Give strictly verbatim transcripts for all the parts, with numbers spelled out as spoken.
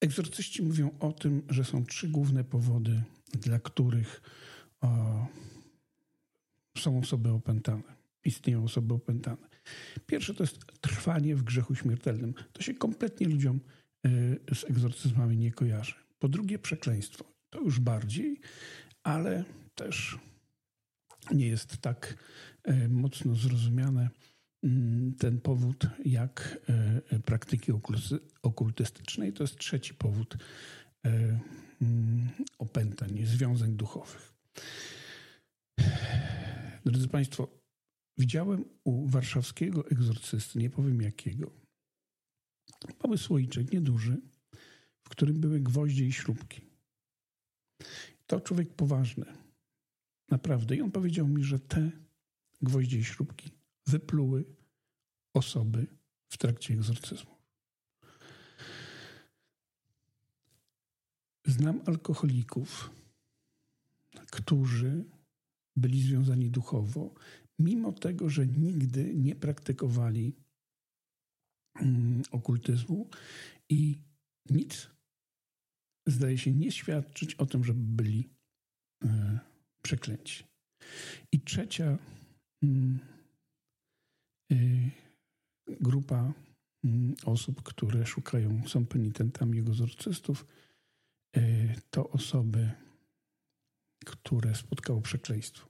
Egzorcyści mówią o tym, że są trzy główne powody, dla których o, są osoby opętane. Istnieją osoby opętane. Pierwsze to jest trwanie w grzechu śmiertelnym. To się kompletnie ludziom y, z egzorcyzmami nie kojarzy. Po drugie przekleństwo. To już bardziej, ale też nie jest tak y, mocno zrozumiane y, ten powód jak y, praktyki okultystyczne. I to jest trzeci powód y, y, opętań, związań duchowych. Drodzy Państwo, widziałem u warszawskiego egzorcysty, nie powiem jakiego, mały słoiczek, nieduży, w którym były gwoździe i śrubki. To człowiek poważny, naprawdę. I on powiedział mi, że te gwoździe i śrubki wypluły osoby w trakcie egzorcyzmu. Znam alkoholików, którzy byli związani duchowo, mimo tego, że nigdy nie praktykowali mm, okultyzmu i nic, zdaje się, nie świadczyć o tym, żeby byli e, przeklęci. I trzecia mm, e, grupa mm, osób, które szukają, są penitentami egzorcystów, e, to osoby, które spotkało przekleństwo.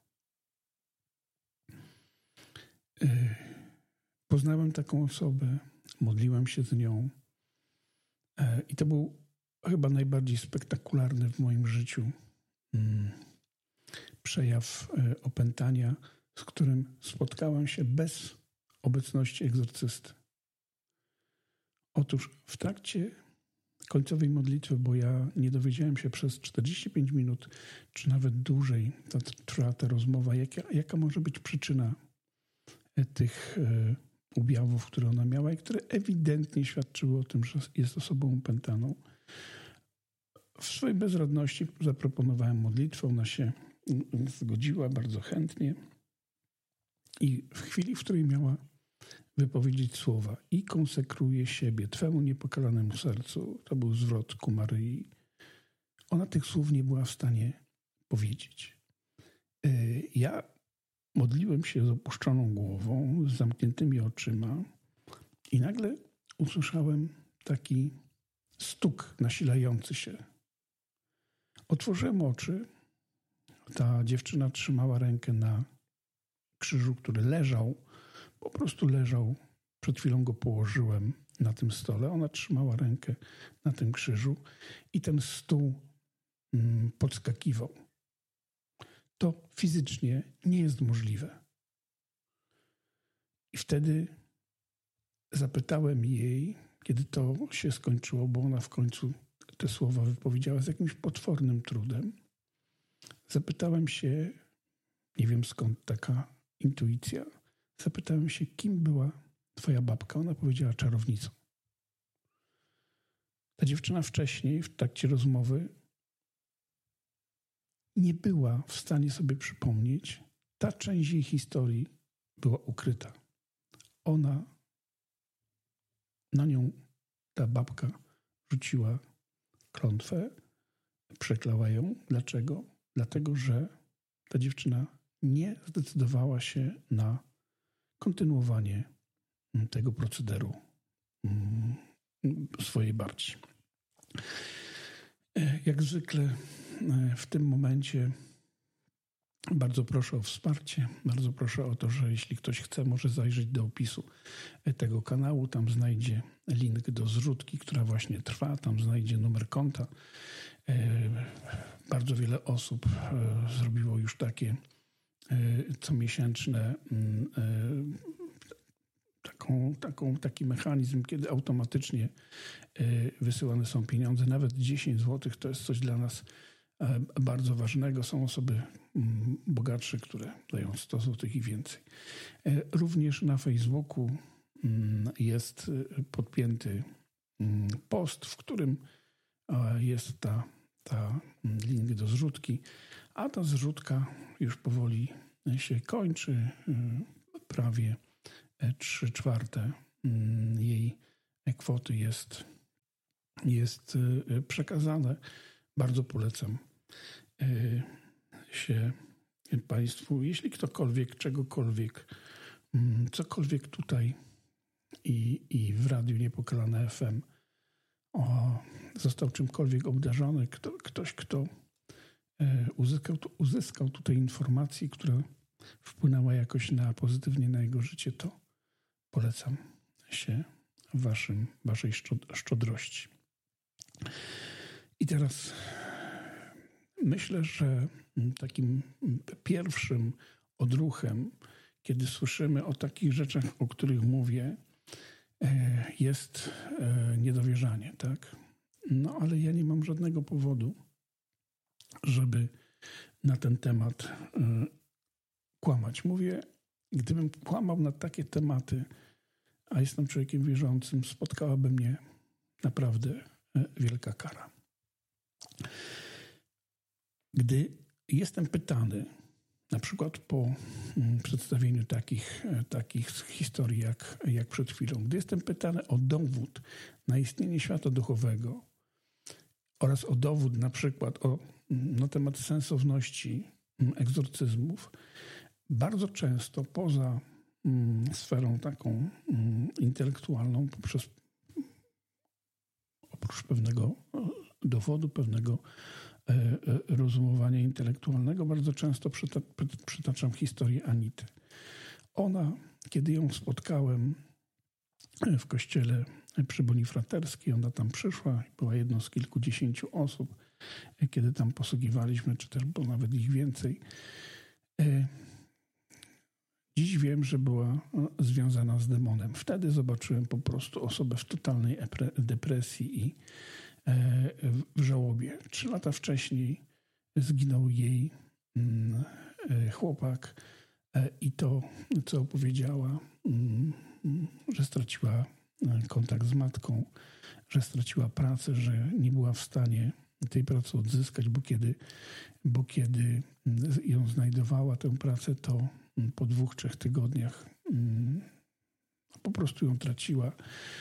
Poznałem taką osobę, modliłem się z nią i to był chyba najbardziej spektakularny w moim życiu przejaw opętania, z którym spotkałem się bez obecności egzorcysty. Otóż w trakcie końcowej modlitwy, bo ja nie dowiedziałem się przez czterdzieści pięć minut, czy nawet dłużej ta, trwa ta rozmowa, jaka, jaka może być przyczyna tych e, objawów, które ona miała i które ewidentnie świadczyły o tym, że jest osobą opętaną. W swojej bezradności zaproponowałem modlitwę, ona się zgodziła bardzo chętnie i w chwili, w której miała wypowiedzieć słowa i konsekruje siebie Twemu niepokalanemu sercu, to był zwrot ku Maryi, ona tych słów nie była w stanie powiedzieć. Ja modliłem się z opuszczoną głową, z zamkniętymi oczyma i nagle usłyszałem taki stuk nasilający się. Otworzyłem oczy. Ta dziewczyna trzymała rękę na krzyżu, który leżał, po prostu leżał. Przed chwilą go położyłem na tym stole. Ona trzymała rękę na tym krzyżu i ten stół mm, podskakiwał. To fizycznie nie jest możliwe. I wtedy zapytałem jej, kiedy to się skończyło, bo ona w końcu te słowa wypowiedziała z jakimś potwornym trudem. Zapytałem się, nie wiem skąd taka intuicja, zapytałem się, kim była twoja babka. Ona powiedziała czarownicą. Ta dziewczyna wcześniej, w trakcie rozmowy, nie była w stanie sobie przypomnieć, ta część jej historii była ukryta. Ona, na nią ta babka rzuciła klątwę, przeklała ją. Dlaczego? Dlatego, że ta dziewczyna nie zdecydowała się na kontynuowanie tego procederu swojej barci. Jak zwykle w tym momencie bardzo proszę o wsparcie, bardzo proszę o to, że jeśli ktoś chce, może zajrzeć do opisu tego kanału, tam znajdzie link do zrzutki, która właśnie trwa, tam znajdzie numer konta. Bardzo wiele osób zrobiło już takie comiesięczne taką, taką, taki mechanizm, kiedy automatycznie wysyłane są pieniądze. Nawet dziesięć złotych to jest coś dla nas bardzo ważnego. Są osoby bogatsze, które dają sto złotych i więcej. Również na Facebooku jest podpięty post, w którym jest ta, ta link do zrzutki, a ta zrzutka już powoli się kończy. Prawie trzy czwarte jej kwoty jest jest przekazane. Bardzo polecam się Państwu, jeśli ktokolwiek, czegokolwiek, cokolwiek tutaj i, i w Radiu Niepokalane F M o, został czymkolwiek obdarzony, kto, ktoś, kto uzyskał, uzyskał tutaj informacji, która wpłynęła jakoś na pozytywnie na jego życie, to polecam się waszym, waszej szczodrości. I teraz myślę, że takim pierwszym odruchem, kiedy słyszymy o takich rzeczach, o których mówię, jest niedowierzanie, tak? No ale ja nie mam żadnego powodu, żeby na ten temat kłamać. Mówię, gdybym kłamał na takie tematy, a jestem człowiekiem wierzącym, spotkałaby mnie naprawdę wielka kara. Gdy jestem pytany, na przykład po przedstawieniu takich, takich historii jak, jak przed chwilą, gdy jestem pytany o dowód na istnienie świata duchowego oraz o dowód na przykład o, na temat sensowności egzorcyzmów, bardzo często poza mm, sferą taką mm, intelektualną, poprzez oprócz pewnego dowodu, pewnego e, e, rozumowania intelektualnego, bardzo często przyta, przytaczam historię Anity. Ona, kiedy ją spotkałem w kościele przy Bonifraterskiej, ona tam przyszła, była jedną z kilkudziesięciu osób, kiedy tam posługiwaliśmy, czy też było nawet ich więcej. Dziś wiem, że była związana z demonem. Wtedy zobaczyłem po prostu osobę w totalnej depresji i w żałobie. Trzy lata wcześniej zginął jej chłopak i to, co opowiedziała, że straciła kontakt z matką, że straciła pracę, że nie była w stanie tej pracy odzyskać, bo kiedy, bo kiedy ją znajdowała, tę pracę, to po dwóch, trzech tygodniach po prostu ją traciła.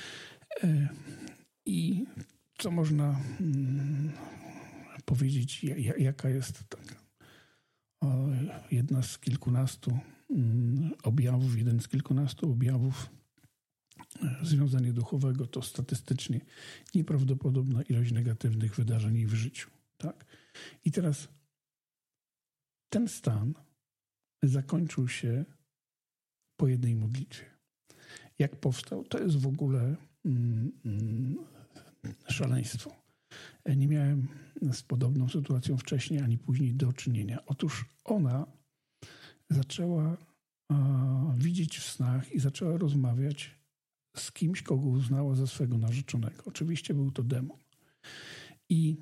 I co można powiedzieć, jaka jest taka jedna z kilkunastu objawów, jeden z kilkunastu objawów związania duchowego, to statystycznie nieprawdopodobna ilość negatywnych wydarzeń w życiu. Tak? I teraz ten stan zakończył się po jednej modlitwie. Jak powstał? To jest w ogóle mm, mm, szaleństwo. Nie miałem z podobną sytuacją wcześniej ani później do czynienia. Otóż ona zaczęła a, widzieć w snach i zaczęła rozmawiać z kimś, kogo uznała za swego narzeczonego. Oczywiście był to demon. I,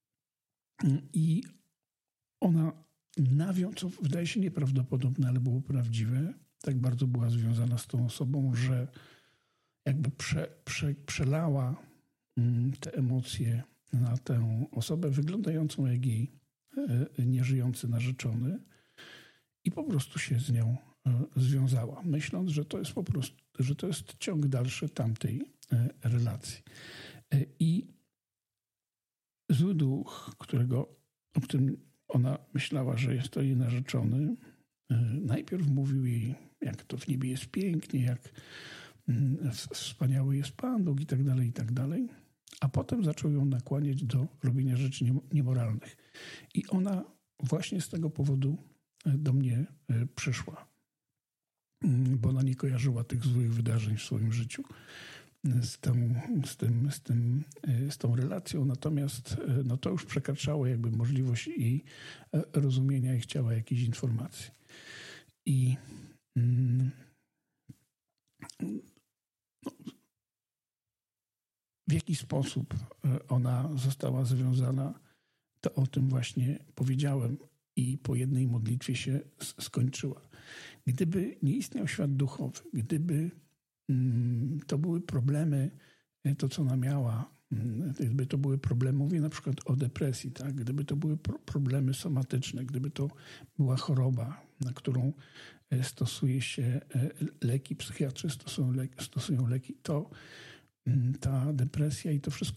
i ona nawią, co wydaje się nieprawdopodobne, ale było prawdziwe, tak bardzo była związana z tą osobą, że jakby prze, prze, przelała te emocje na tę osobę wyglądającą jak jej nieżyjący narzeczony i po prostu się z nią związała, myśląc, że to jest po prostu, że to jest ciąg dalszy tamtej relacji. I zły duch, którego, o którym ona myślała, że jest to jej narzeczony, najpierw mówił jej, jak to w niebie jest pięknie, jak wspaniały jest Pan Bóg i tak dalej, i tak dalej. A potem zaczął ją nakłaniać do robienia rzeczy niemoralnych. I ona właśnie z tego powodu do mnie przyszła, bo ona nie kojarzyła tych złych wydarzeń w swoim życiu z tą, z tym, z tym, z tą relacją. Natomiast no to już przekraczało jakby możliwość jej rozumienia i chciała jakiejś informacji. I mm, no, w jaki sposób ona została związana, to o tym właśnie powiedziałem i po jednej modlitwie się skończyła. Gdyby nie istniał świat duchowy, gdyby mm, to były problemy, to co ona miała, gdyby to były problemy, mówię na przykład o depresji, tak? Gdyby to były pro- problemy somatyczne, gdyby to była choroba, na którą stosuje się leki, psychiatrzy stosują leki, stosują leki, to ta depresja i to wszystko